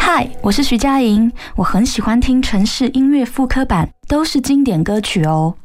嗨，我是徐佳莹，我很喜欢听城市音乐复刻版，都是经典歌曲哦。